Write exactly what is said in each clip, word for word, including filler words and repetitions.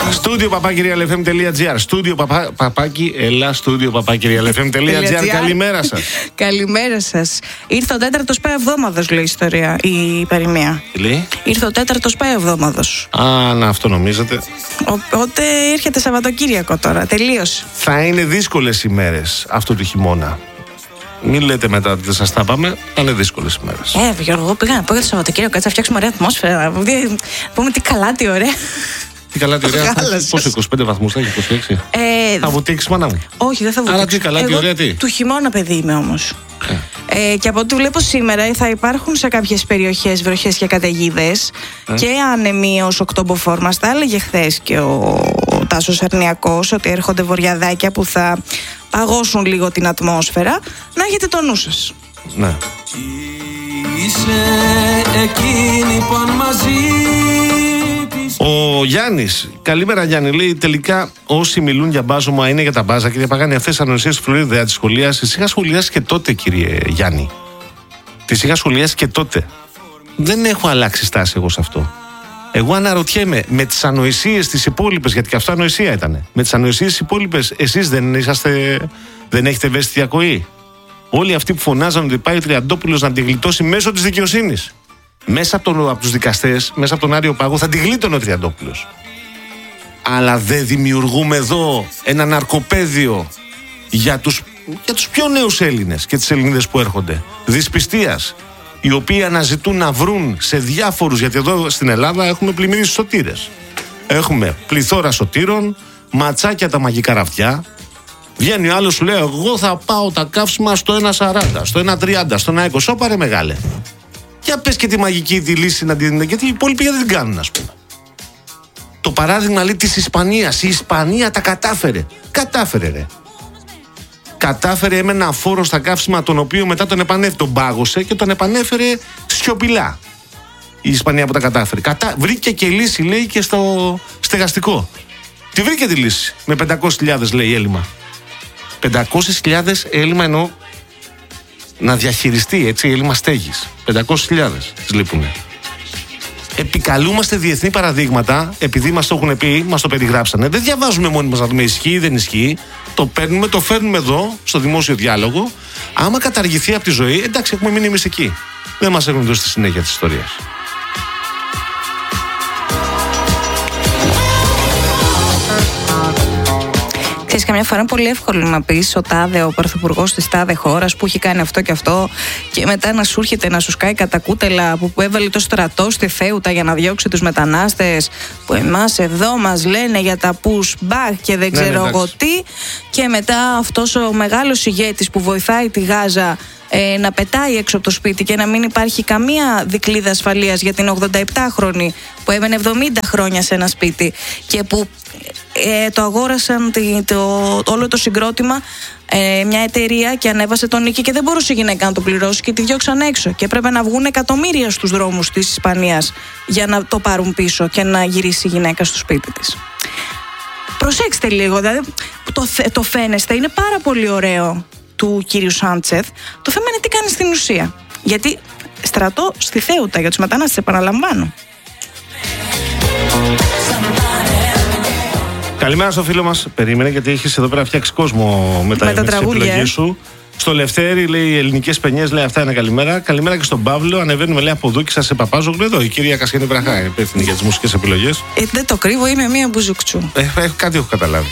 Στούντιο παπάκι ρι ελ εφ εμ τελεία τζι άρ. Στούντιο παπάκι, ελά, στούντιο παπάκι ρι ελ εφ εμ τελεία τζι άρ. Καλημέρα σας. Καλημέρα σας. Ήρθε ο τέταρτος πέ εβδόμαδος, λέει η ιστορία, η παροιμία. Λέει. Ήρθε ο τέταρτος πέ εβδόμαδος. Α, να, αυτό νομίζετε. Οπότε έρχεται Σαββατοκύριακο τώρα. Τελείωσε. Θα είναι δύσκολες ημέρες αυτού του χειμώνα. Μην λέτε μετά ότι δεν σας τα πάμε, θα είναι δύσκολες ημέρες. Ε, Γιώργο, εγώ πήγα να πω για το Σαββατοκύριακο, κάτσε να φτιάξουμε ωραία ατμόσφαιρα. Πούμε τι καλά, τι ωραία. Τι καλά, τι ωραία. Πόσο, είκοσι πέντε βαθμούς θα έχει, είκοσι έξι. Ε, θα βουτήξει, μάνα μου. Όχι, δεν θα βουτήξει. Άρα τι καλά, τι ωραία, τι. Του χειμώνα παιδί είμαι όμως. Ε. Ε, και από ό,τι βλέπω σήμερα θα υπάρχουν σε κάποιες περιοχές βροχές και καταιγίδες ε. και ανεμίως οκτωμποφόρμας. Τα έλεγε χθες και ο, ο Τάσος Αρνιακός ότι έρχονται βορειαδάκια που θα παγώσουν λίγο την ατμόσφαιρα. Να έχετε το νου σας. Ναι. Είσαι εκείνη που αν μαζί. Ο Γιάννης, καλημέρα Γιάννη, λέει τελικά όσοι μιλούν για μπάζωμα είναι για τα μπάζα. Κύριε Παγάνη, αυτές τις ανοησίες στη Φλωρίδα της σχολείας, τις είχα σχολιάσει και τότε, κύριε Γιάννη. Τις είχα σχολιάσει και τότε. Δεν έχω αλλάξει στάση εγώ σε αυτό. Εγώ αναρωτιέμαι με τις ανοησίες τις υπόλοιπες, γιατί και αυτό ανοησία ήταν. Με τις ανοησίες τις υπόλοιπες, εσείς δεν είσαστε, δεν έχετε ευαίσθητη ακοή. Όλοι αυτοί που φωνάζαν ότι πάει ο Τριαντόπουλος να τη γλιτώσει μέσω της δικαιοσύνης. Μέσα από, τον, από τους δικαστές, μέσα από τον Άριο Πάγο θα τη γλίτωνε ο Τριαντόπουλος. Αλλά δεν δημιουργούμε εδώ ένα ναρκοπαίδιο για τους, για τους πιο νέους Έλληνες και τις Ελληνίδες που έρχονται. Δυσπιστίας, οι οποίοι αναζητούν να βρουν σε διάφορους, γιατί εδώ στην Ελλάδα έχουμε πλημμύρες σωτήρες. Έχουμε πληθώρα σωτήρων, ματσάκια τα μαγικά ραφτιά. Βγαίνει ο άλλος, σου λέει: εγώ θα πάω τα καύσιμα στο ένα σαράντα, στο ένα τριάντα, στο ένα είκοσι. Πάρε μεγάλε. Για πες και τη μαγική τη λύση να την. Γιατί οι υπόλοιποι δεν την κάνουν, ας πούμε. Το παράδειγμα λέει της Ισπανίας. Η Ισπανία τα κατάφερε. Κατάφερε, ρε. Κατάφερε με ένα φόρο στα καύσιμα, τον οποίο μετά τον επανέφερε. Τον πάγωσε και τον επανέφερε σιωπηλά. Η Ισπανία που τα κατάφερε. Κατα... Βρήκε και λύση, λέει, και στο στεγαστικό. Τη βρήκε τη λύση. Με πεντακόσιες χιλιάδες, λέει, έλλειμμα. πεντακόσιες χιλιάδες έλλειμμα εννοώ. Να διαχειριστεί, έτσι, έλλειμμα στέγης. πεντακόσιες χιλιάδες τις λείπουνε. Επικαλούμαστε διεθνή παραδείγματα, επειδή μας το έχουν πει, μας το περιγράψανε. Δεν διαβάζουμε μόνοι μας να δούμε ισχύει ή δεν ισχύει. Το παίρνουμε, το φέρνουμε εδώ, στο δημόσιο διάλογο. Άμα καταργηθεί από τη ζωή, εντάξει, έχουμε μείνει εμείς εκεί. Δεν μας έχουν δώσει τη συνέχεια της ιστορίας. Ξέρεις, καμιά φορά είναι πολύ εύκολο να πεις ο τάδε, ο πρωθυπουργός της τάδε χώρας που έχει κάνει αυτό και αυτό, και μετά να σου έρχεται να σου σκάει κατά κούτελα που, που έβαλε το στρατό στη Θέουτα για να διώξει τους μετανάστες, που εμάς εδώ μας λένε για τα pushback και δεν ξέρω ναι, εγώ τι, και μετά αυτός ο μεγάλος ηγέτης που βοηθάει τη Γάζα Ε, να πετάει έξω από το σπίτι και να μην υπάρχει καμία δικλείδα ασφαλείας για την ογδονταεπτάχρονη που έμενε εβδομήντα χρόνια σε ένα σπίτι και που ε, το αγόρασαν το, το, όλο το συγκρότημα ε, μια εταιρεία και ανέβασε τον νίκη και δεν μπορούσε η γυναίκα να το πληρώσει και τη διώξαν έξω και έπρεπε να βγουν εκατομμύρια στους δρόμους της Ισπανίας για να το πάρουν πίσω και να γυρίσει η γυναίκα στο σπίτι της. Προσέξτε λίγο, δηλαδή το, το φαίνεστε είναι πάρα πολύ ωραίο του κύριου Σάντσεθ. Το θέμα είναι τι κάνει στην ουσία. Γιατί στρατό στη Θέουτα για τους μετανάστες, επαναλαμβάνω. Καλημέρα στο φίλο μας. Περίμενε, γιατί έχεις εδώ πέρα φτιάξει κόσμο με τα επιλογές σου. Στο Λευτέρη, λέει, οι ελληνικές παινιές, λέει, αυτά είναι καλημέρα. Καλημέρα και στον Παύλο. Ανεβαίνουμε, λέει, από Δούκησα σε Παπάζογλου. Εδώ η κυρία Κασιανή Βραχά είναι υπεύθυνη για τις μουσικές επιλογές. Ε, δεν το κρύβω, είμαι μία μπουζουκτσού. Ε, ε, κάτι έχω καταλάβει.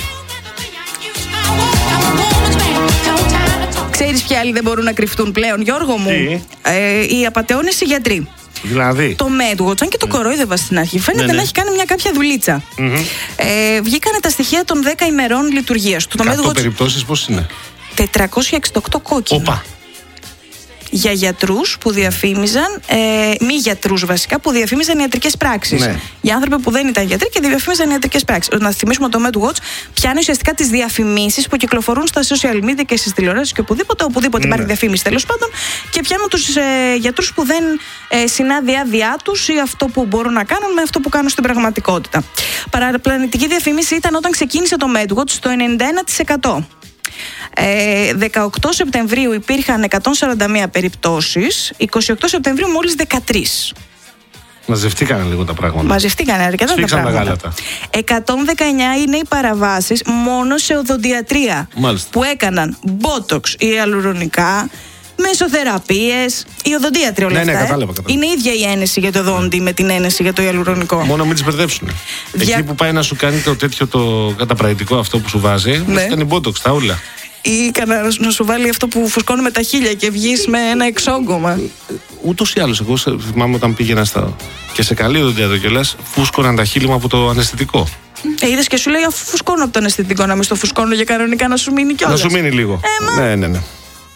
Ξέρεις ποιοι άλλοι δεν μπορούν να κρυφτούν πλέον, Γιώργο μου? Ε, οι απατεώνες οι γιατροί. Δηλαδή. Το Medwatch, αν και το mm. κορόιδευα στην αρχή, φαίνεται ναι, ναι. να έχει κάνει μια κάποια δουλίτσα. Mm-hmm. Ε, βγήκανε τα στοιχεία των δέκα ημερών λειτουργίας του. Το Κάτω Medwatch. Περιπτώσεις πώς είναι? τετρακόσια εξήντα οκτώ κόκκινα. Οπα. Για γιατρούς που διαφήμιζαν, ε, μη γιατρούς βασικά, που διαφήμιζαν ιατρικές πράξεις. Ναι. Για άνθρωποι που δεν ήταν γιατροί και διαφήμιζαν ιατρικές πράξεις. Να θυμίσουμε το Medwatch πιάνει ουσιαστικά τις διαφημίσεις που κυκλοφορούν στα social media και στις τηλεοράσεις και οπουδήποτε, οπουδήποτε ναι. υπάρχει διαφήμιση τέλος πάντων, και πιάνουν τους ε, γιατρούς που δεν ε, συνάδει η άδειά τους ή αυτό που μπορούν να κάνουν με αυτό που κάνουν στην πραγματικότητα. Παραπλανητική διαφήμιση ήταν όταν ξεκίνησε το Medwatch στο ενενήντα ένα τοις εκατό. Ε, δεκαοκτώ Σεπτεμβρίου υπήρχαν εκατόν σαράντα μία περιπτώσεις, είκοσι οκτώ Σεπτεμβρίου μόλις δεκατρείς. Μαζευτήκανε λίγο τα πράγματα. Μαζευτήκανε αρκετά τα Σφίξαν τα πράγματα. γάλατα. εκατόν δεκαεννιά είναι οι παραβάσεις μόνο σε οδοντιατρία. Μάλιστα. Που έκαναν μπότοξ ή ιαλουρονικά, μεσοθεραπείες, οι οδοντίατροι όλα Ναι, ναι, αυτά. ε. κατάλαβα, κατάλαβα. Είναι ίδια η ένεση για το δόντι με την ένεση για το ιαλουρονικό. Μόνο μην τις μπερδέψουν. Δια- Εκεί που πάει να σου κάνει το τέτοιο το καταπραγητικό αυτό που σου βάζει, Ναι. ναι. κάνει μπότοξ, τα ούλα. Ή κανένα να σου βάλει αυτό που φουσκώνει με τα χείλια και βγεις με ένα εξόγκωμα. Ούτως ή άλλως, εγώ σε- θυμάμαι όταν πήγαινα στα... και σε καλή οδοντιατρό κιόλας, φούσκωναν τα χείλη μου από το αναισθητικό. Ε, είδες και σου λέει αφού φουσκώνω από το αναισθητικό να μην στο φουσκώνω για κανονικά να σου μείνει κιόλας. Να σου μείνει λίγο. Ε, μα. Ναι, ναι, ναι.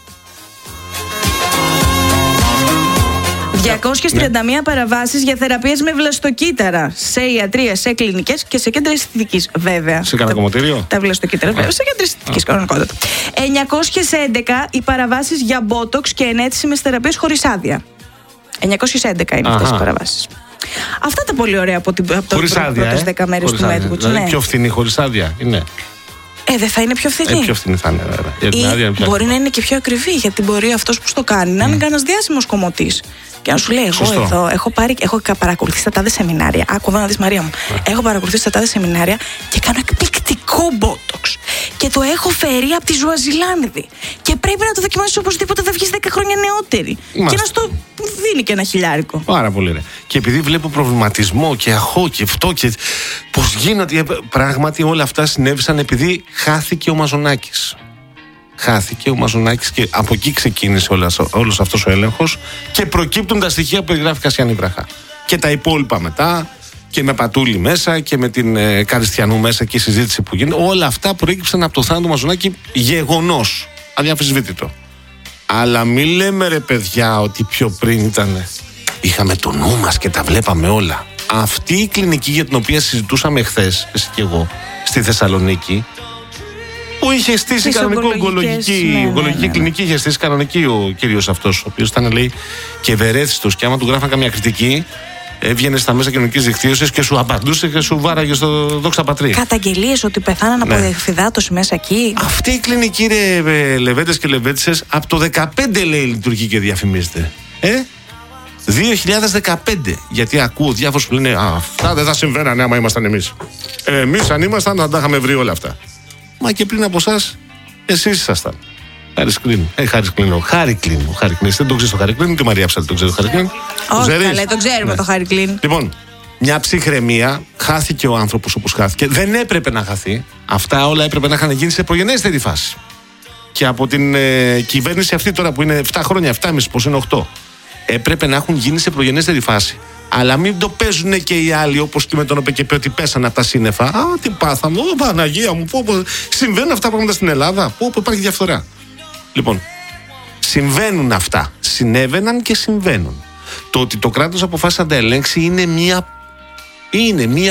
διακόσιες τριάντα μία παραβάσεις για θεραπείες με βλαστοκύτταρα σε ιατρία, σε κλινικές και σε κέντρα αισθητικής, βέβαια. Σε κανένα κομμωτήριο? Τα βλαστοκύτταρα, βέβαια, σε κέντρα αισθητικής, κανονικότατα. εννιακόσιες έντεκα οι παραβάσεις για μπότοξ και ενέτησιμες θεραπείες χωρίς άδεια. εννιακόσιες έντεκα είναι αυτές οι Αχα. παραβάσεις. Αυτά τα πολύ ωραία από, την, από Χωρίς τις άδεια. πρώτες ε. δέκα μέρες Χωρίς του άδεια. Medbooks. Δηλαδή Ναι. πιο φθηνή χωρίς άδεια είναι. Ε, δεν θα είναι πιο φθηνή. Ε, πιο φθηνή θα είναι, βέβαια. Για την Ή άδεια είναι πιο μπορεί ακριβό. να είναι και πιο ακριβή, γιατί μπορεί αυτός που στο κάνει να είναι κανένας διάσημος κομμωτής. Και να σου λέει: Εγώ Σωστό. εδώ έχω, πάρει, έχω παρακολουθήσει τα τάδε σεμινάρια. Άκου εδώ να δεις, Μαρία μου. Έχω παρακολουθήσει τα τάδε σεμινάρια και κάνω εκπληκτικό μπότοξ. Και το έχω φέρει από τη Ζουαζιλάνδη. Και πρέπει να το δοκιμάσεις οπωσδήποτε, θα βγεις δέκα χρόνια νεότερη. Μάλιστα. Και να στο δίνει και ένα χιλιάρικο. Πάρα πολύ ωραία. Και επειδή βλέπω προβληματισμό και αχώ και αυτό και πώς γίνονται. Πράγματι όλα αυτά συνέβησαν επειδή χάθηκε ο Μαζονάκης. Χάθηκε ο Μαζονάκης και από εκεί ξεκίνησε όλας, όλος αυτός ο έλεγχος και προκύπτουν τα στοιχεία που περιγράφει Κασιάνη Βραχά. Και τα υπόλοιπα μετά και με Πατούλη μέσα και με την ε, Καριστιανού μέσα και η συζήτηση που γίνεται. Όλα αυτά προέκυψαν από το θάνατο του Μαζονάκη γεγονός. Αδιαμφισβήτητο. Αλλά μη λέμε ρε παιδιά ότι πιο πριν ήταν. Είχαμε το νου μας και τα βλέπαμε όλα. Αυτή η κλινική για την οποία συζητούσαμε χθες, εσύ και εγώ, στη Θεσσαλονίκη, που είχε στήσει Τις κανονικό ογκολογικές, ογκολογική, ναι, ναι, ογκολογική ναι, ναι. κλινική, είχε στήσει κανονική ο κύριος αυτός, ο οποίος ήταν λέει και ευερέθιστος. Και άμα του γράφαν καμία κριτική, έβγαινε στα μέσα κοινωνικής δικτύωσης και σου απαντούσε και σου βάραγε στο δόξα πατρί. Καταγγελίες ότι πεθάναν από Ναι. εφηδάτωση μέσα εκεί. Αυτή η κλινική, ρε ε, Λεβέντες και Λεβέντισες, από το δεκαπέντε λέει λειτουργεί και διαφημίζεται. Ε, δύο χιλιάδες δεκαπέντε. Γιατί ακούω διάφορους που λένε «Α, αυτά δεν θα συμβαίνανε άμα ήμασταν εμείς. Ε, εμείς αν ήμασταν θα τα είχαμε βρει όλα αυτά». Μα και πριν από εσάς, εσείς ήσασταν. Χάρης Κλίνου. Ε, Χάρης Κλίνου. Χάρη Κλίνου. Χάρη Κλίνου. Δεν τον ξέρεις το Χάρη Κλίνου, τη Μαρία Ψάλτη τον ξέρει το Χάρη Κλίνου. Το Όχι, ξέρεις? καλά, το ξέρουμε Ναι. το Χάρη Κλίν. Λοιπόν, μια ψυχραιμία, χάθηκε ο άνθρωπος όπως χάθηκε. Δεν έπρεπε να χαθεί. Αυτά όλα έπρεπε να είχαν γίνει σε προγενέστερη φάση. Και από την ε, κυβέρνηση αυτή τώρα που είναι επτά χρόνια, επτά και μισό, πως είναι οκτώ, έπρεπε να έχουν γίνει σε προγενέστερη φάση. Αλλά μην το παίζουν και οι άλλοι όπως και με τον ΟΠΕΚΕΠΕ ότι πέσανε από τα σύννεφα. Α, τι πάθαμε, Ω, Παναγία μου, πω, πω. Συμβαίνουν αυτά πράγματα στην Ελλάδα. Πω, πω, υπάρχει διαφθορά. Λοιπόν, συμβαίνουν αυτά. Συνέβαιναν και συμβαίνουν. Το ότι το κράτος αποφάσισε να τα ελέγξει είναι μία, είναι μία